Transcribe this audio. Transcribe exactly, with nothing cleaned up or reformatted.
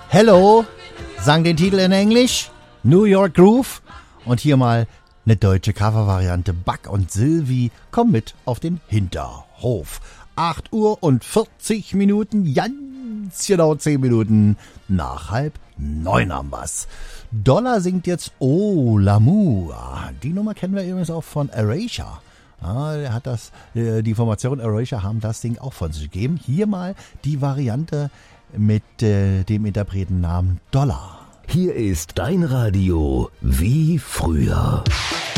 Hello, sang den Titel in Englisch, New York Groove. Und hier mal eine deutsche Covervariante. Buck und Sylvie, komm mit auf den Hinterhof. acht Uhr und vierzig Minuten, ganz genau zehn Minuten nach halb neun am Bass. Dollar singt jetzt Oh L'amour. Die Nummer kennen wir übrigens auch von Erasure. Ah, der hat das, die Formation Erasure haben das Ding auch von sich gegeben. Hier mal die Variante mit äh, dem Interpretennamen Dollar. Hier ist dein Radio wie früher.